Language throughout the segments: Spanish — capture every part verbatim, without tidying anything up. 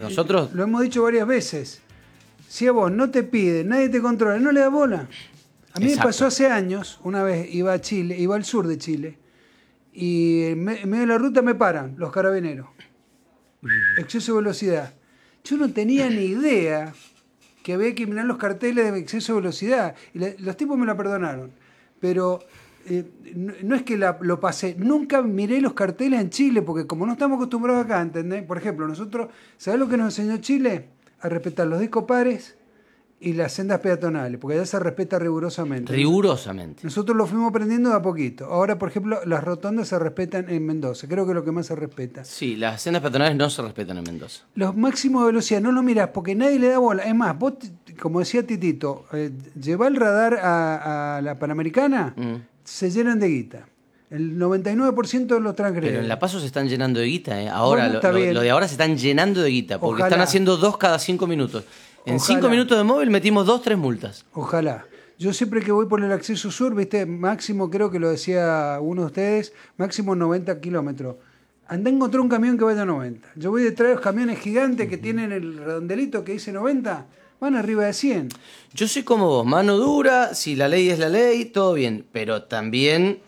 Nosotros... Lo hemos dicho varias veces. Si a vos no te pide, nadie te controla, no le da bola. A mí Exacto. me pasó hace años, una vez iba a Chile, iba al sur de Chile, y en medio de la ruta me paran los carabineros. Exceso de velocidad. Yo no tenía ni idea que había que eliminar los carteles de exceso de velocidad. Y la, los tipos me la perdonaron. Pero eh, no, no es que la, lo pasé. Nunca miré los carteles en Chile, porque como no estamos acostumbrados acá, ¿entendés? Por ejemplo, nosotros, ¿sabés lo que nos enseñó Chile? A respetar los discos pares y las sendas peatonales, porque allá se respeta rigurosamente. Rigurosamente. Nosotros lo fuimos aprendiendo de a poquito. Ahora, por ejemplo, las rotondas se respetan en Mendoza. Creo que es lo que más se respeta. Sí, las sendas peatonales no se respetan en Mendoza. Los máximos de velocidad no los mirás porque nadie le da bola. Es más, vos, como decía Titito, eh, llevá el radar a, a la Panamericana, mm. se llenan de guita. El noventa y nueve por ciento de los transgresores. Pero en La Paso se están llenando de guita, ¿eh? Ahora, bueno, lo, lo, lo de ahora se están llenando de guita, porque Ojalá. están haciendo dos cada cinco minutos. En Ojalá. cinco minutos de móvil metimos dos, tres multas. Ojalá. Yo siempre que voy por el acceso sur, viste, máximo, creo que lo decía uno de ustedes, máximo noventa kilómetros. Andá a encontrar un camión que vaya a noventa. Yo voy detrás de los camiones gigantes uh-huh. que tienen el redondelito que dice noventa, van arriba de cien. Yo soy como vos, mano dura, si la ley es la ley, todo bien, pero también...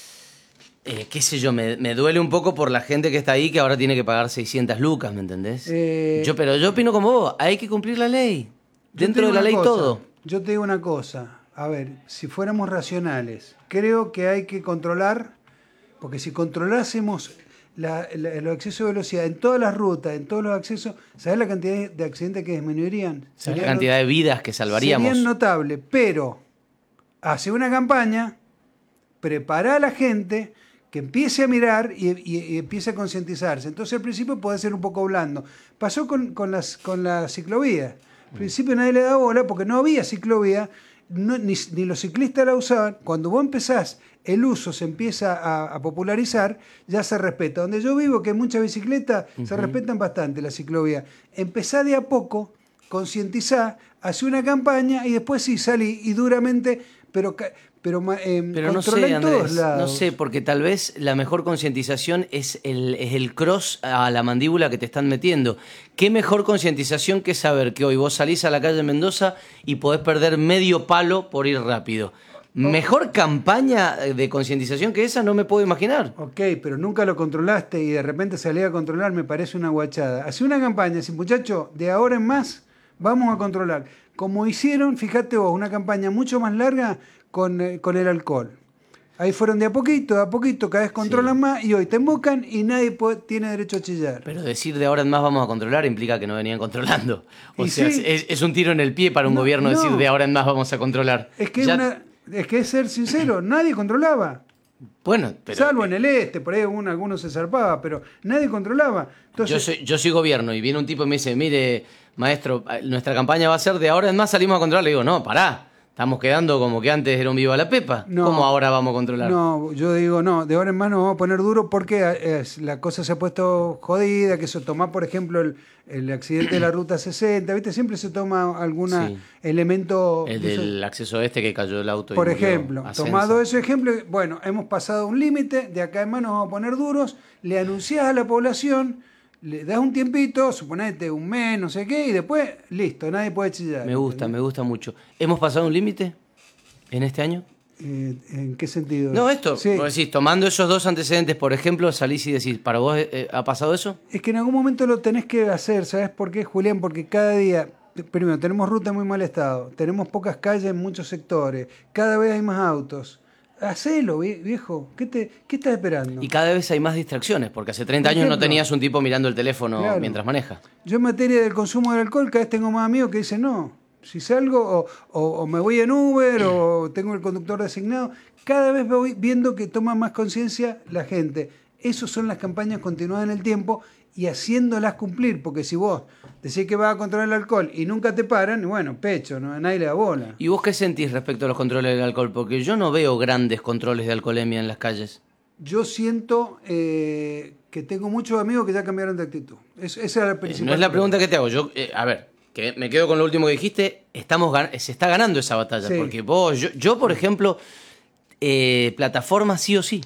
Eh, qué sé yo, me, me duele un poco por la gente que está ahí que ahora tiene que pagar seiscientas lucas, ¿me entendés? Eh, yo, pero yo opino como vos, hay que cumplir la ley. Dentro de la ley cosa, todo. Yo te digo una cosa, a ver, si fuéramos racionales, creo que hay que controlar, porque si controlásemos la, la, los excesos de velocidad en todas las rutas, en todos los accesos, ¿sabés la cantidad de accidentes que disminuirían? ¿Sabés la cantidad de vidas que salvaríamos? Serían notables, pero hace una campaña, prepara a la gente... que empiece a mirar y, y, y empiece a concientizarse. Entonces al principio puede ser un poco blando. Pasó con, con, las, con la ciclovía. Al principio nadie le daba bola porque no había ciclovía, no, ni, ni los ciclistas la usaban. Cuando vos empezás, el uso se empieza a, a popularizar, ya se respeta. Donde yo vivo, que hay muchas bicicletas, uh-huh. se respetan bastante la ciclovía. Empezá de a poco, concientizá, hace una campaña y después sí salí y duramente... pero Pero, eh, Pero no sé, Andrés, no sé, porque tal vez la mejor concientización es el, es el cross a la mandíbula que te están metiendo. ¿Qué mejor concientización que saber que hoy vos salís a la calle Mendoza y podés perder medio palo por ir rápido? Mejor campaña de concientización que esa no me puedo imaginar. Ok, pero nunca lo controlaste y de repente salí a controlar, me parece una guachada. Hacé una campaña, así, muchacho, de ahora en más vamos a controlar. Como hicieron, fíjate vos, una campaña mucho más larga con, eh, con el alcohol. Ahí fueron de a poquito, de a poquito, cada vez controlan sí. más y hoy te embocan y nadie puede, tiene derecho a chillar. Pero decir de ahora en más vamos a controlar implica que no venían controlando. O y sea, sí. es, es un tiro en el pie para un no, gobierno no. decir de ahora en más vamos a controlar. Es que, ya... una, es, que es ser sincero, nadie controlaba. Bueno, pero... Salvo en el este, por ahí uno, algunos se zarpaba, pero nadie controlaba. Entonces... Yo soy, yo soy gobierno y viene un tipo y me dice, mire, maestro, nuestra campaña va a ser de ahora en más salimos a controlar. Le digo, no, pará. Estamos quedando como que antes era un viva la pepa. No, ¿cómo ahora vamos a controlar? No, yo digo, no, de ahora en más nos vamos a poner duro porque es, la cosa se ha puesto jodida, que se toma, por ejemplo, el, el accidente de la Ruta sesenta, ¿viste? Siempre se toma algún sí. elemento... El del eso. acceso este que cayó el auto. Por y ejemplo, tomado ese ejemplo, bueno, hemos pasado un límite, de acá en más nos vamos a poner duros, le anunciás a la población... Le das un tiempito, suponete un mes, no sé qué, y después, listo, nadie puede chillar. Me gusta, ¿entendés? Me gusta mucho. ¿Hemos pasado un límite en este año? Eh, ¿En qué sentido? No, esto, sí. Vos decís, tomando esos dos antecedentes, por ejemplo, salís y decís, ¿para vos eh, ha pasado eso? Es que en algún momento lo tenés que hacer, ¿sabes por qué, Julián? Porque cada día, primero, tenemos ruta en muy mal estado, tenemos pocas calles en muchos sectores, cada vez hay más autos. Hacelo, viejo. ¿Qué, te, ¿Qué estás esperando? Y cada vez hay más distracciones, porque hace treinta años no tenías un tipo mirando el teléfono claro. mientras maneja. Yo en materia del consumo del alcohol, cada vez tengo más amigos que dicen, no, si salgo o, o, o me voy en Uber o tengo el conductor designado, cada vez voy viendo que toma más conciencia la gente. Esas son las campañas continuadas en el tiempo y haciéndolas cumplir, porque si vos decís que vas a controlar el alcohol y nunca te paran, bueno, pecho, no, nadie le da bola. ¿Y vos qué sentís respecto a los controles del alcohol? Porque yo no veo grandes controles de alcoholemia en las calles. Yo siento eh, que tengo muchos amigos que ya cambiaron de actitud. Es, esa es la principal. Eh, no es la pregunta que te hago. Yo, eh, a ver, que me quedo con lo último que dijiste. Estamos se está ganando esa batalla. Sí. Porque vos, yo, yo por ejemplo, eh, plataforma sí o sí.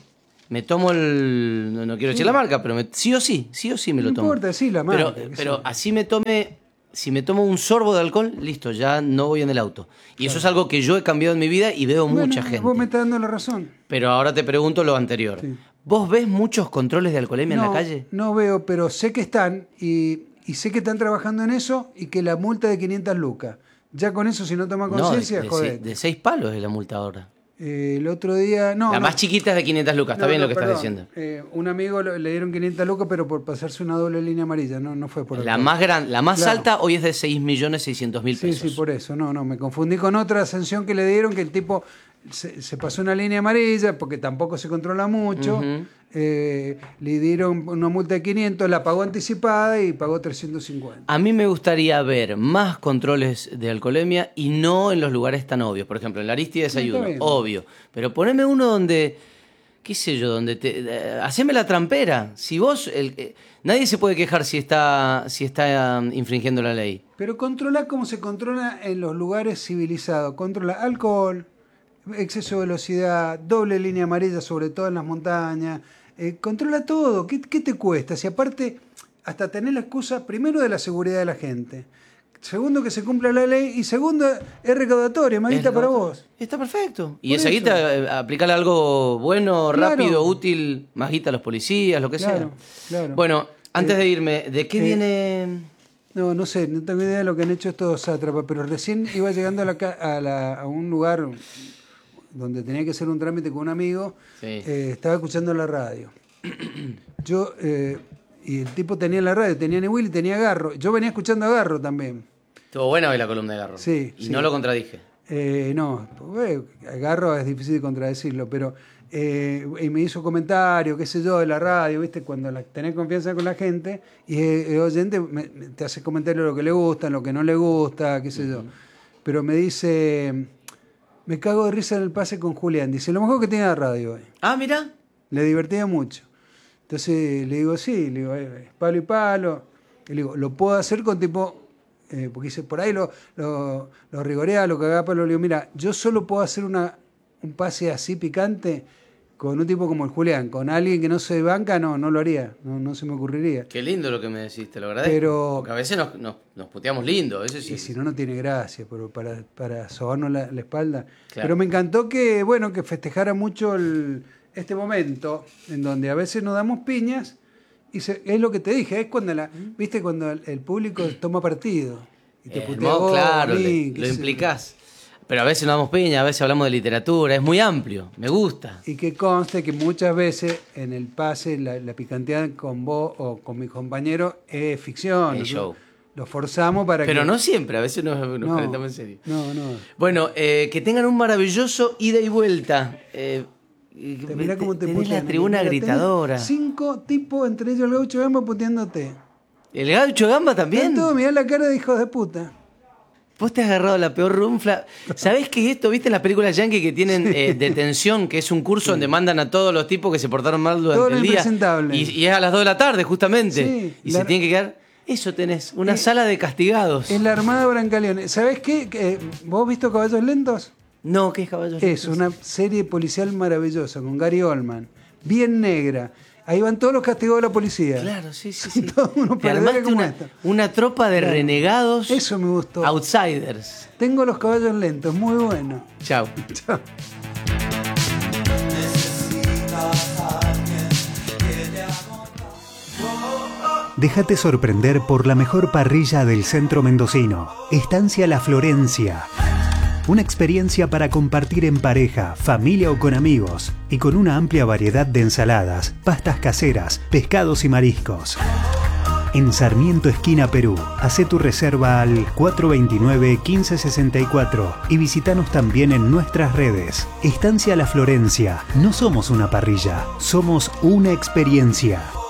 me tomo el... No, no quiero sí. decir la marca, pero me, sí o sí, sí o sí me lo no tomo. No importa, sí, la marca. Pero, pero así me tome... Si me tomo un sorbo de alcohol, listo, ya no voy en el auto. Y claro. eso es algo que yo he cambiado en mi vida y veo bueno, mucha gente. Vos me estás dando la razón. Pero ahora te pregunto lo anterior. Sí. ¿Vos ves muchos controles de alcoholemia no, en la calle? No veo, pero sé que están y, y sé que están trabajando en eso y que la multa de quinientas lucas. Ya con eso, si no toma conciencia, no, joder. De seis palos es la multa ahora. Eh, el otro día... No, la no. más chiquita es de quinientas lucas, está no, bien no, lo que perdón. estás diciendo. Eh, un amigo le, le dieron quinientas lucas, pero por pasarse una doble línea amarilla, no, no fue por La más gran, la más claro. alta hoy es de seis millones seiscientos mil pesos. Sí, sí, por eso. No, no, me confundí con otra sanción que le dieron, que el tipo se, se pasó una línea amarilla, porque tampoco se controla mucho. Uh-huh. Eh, le dieron una multa de quinientos, la pagó anticipada y pagó trescientos cincuenta. A mí me gustaría ver más controles de alcoholemia y no en los lugares tan obvios. Por ejemplo, en la Aristide Desayuno, sí, obvio. Pero poneme uno donde, qué sé yo, donde te... Eh, haceme la trampera. Si vos... El, eh, nadie se puede quejar si está, si está um, infringiendo la ley. Pero controla como se controla en los lugares civilizados. Controla alcohol, exceso de velocidad, doble línea amarilla, sobre todo en las montañas... Eh, controla todo. ¿Qué, ¿Qué te cuesta? Si aparte, hasta tener la excusa, primero, de la seguridad de la gente. Segundo, que se cumpla la ley. Y segundo, es recaudatoria, más guita para vos. Está perfecto. Y Por esa eso. guita, eh, aplicarle algo bueno, claro. rápido, útil, más guita a los policías, lo que claro, sea. Claro. Bueno, antes eh, de irme, ¿de qué eh, viene...? No, no sé, no tengo idea de lo que han hecho estos sátrapas, pero recién iba llegando a, la, a, la, a un lugar... donde tenía que hacer un trámite con un amigo, sí. eh, estaba escuchando la radio. Yo, eh, y el tipo tenía la radio, tenía Newell y tenía Garro. Yo venía escuchando a Garro también. Estuvo buena hoy la columna de Garro. Sí. Y sí. no lo contradije. Eh, no, pues, Garro es difícil de contradecirlo, pero eh, y me hizo comentarios, qué sé yo, de la radio, ¿viste? Cuando la, tenés confianza con la gente y el oyente me, me, te hace comentarios de lo que le gusta, lo que no le gusta, qué sé uh-huh. yo. Pero me dice... Me cago de risa en el pase con Julián. Dice, lo mejor que tiene la radio hoy. Ah, mira. Le divertía mucho. Entonces le digo, sí, le digo, eh, palo y palo. Y le digo, lo puedo hacer con tipo... Eh, porque dice, por ahí lo, lo, lo rigorea, lo cagá palo. Le digo, mira, yo solo puedo hacer una, un pase así picante con un tipo como el Julián. Con alguien que no se banca, no, no lo haría. No, no se me ocurriría. Qué lindo lo que me decís, te lo agradezco. Pero, porque a veces nos, nos, nos puteamos lindo. Eso sí. Y si no, no tiene gracia, pero para, para sobarnos la, la espalda. Claro. Pero me encantó que, bueno, que festejara mucho el, este momento en donde a veces nos damos piñas y se, es lo que te dije, es cuando la, viste cuando el, el público toma partido y te eh, putea no, vos, claro, mí, le, lo implicás. Pero a veces nos damos piña, a veces hablamos de literatura, es muy amplio, me gusta. Y que conste que muchas veces en el pase la, la picanteada con vos o con mis compañeros es ficción. Es show. Lo forzamos para Pero que... no siempre, a veces nos, nos no, calentamos en serio. No, no. Bueno, eh, que tengan un maravilloso ida y vuelta. Eh, te mirá cómo te tenés la tribuna mira, gritadora. Cinco tipos, entre ellos el Gaucho Gamba, puteándote. ¿El Gaucho Gamba también? Todo, mirá la cara de hijos de puta. Vos te has agarrado la peor runfla. ¿Sabés qué es esto? ¿Viste en las películas yankee que tienen sí. eh, detención, que es un curso sí. donde mandan a todos los tipos que se portaron mal durante todo el día? Y, y es a las dos de la tarde, justamente. Sí, y la... se tienen que quedar... Eso tenés, una eh, sala de castigados. En la Armada Brancaleone. ¿Sabés qué? Eh, ¿Vos has visto Caballos Lentos? No, ¿qué es Caballos Lentos? Es una serie policial maravillosa con Gary Oldman. Bien negra. Ahí van todos los castigados de la policía. Claro, sí, sí, sí. Todos unos Te armaste una, una tropa de claro. renegados. Eso me gustó. Outsiders. Tengo los Caballos Lentos, muy bueno. Chao. Chao. Déjate sorprender por la mejor parrilla del centro mendocino. Estancia La Florencia. Una experiencia para compartir en pareja, familia o con amigos. Y con una amplia variedad de ensaladas, pastas caseras, pescados y mariscos. En Sarmiento, esquina Perú. Hacé tu reserva al cuatro dos nueve, uno cinco seis cuatro y visítanos también en nuestras redes. Estancia La Florencia. No somos una parrilla, somos una experiencia.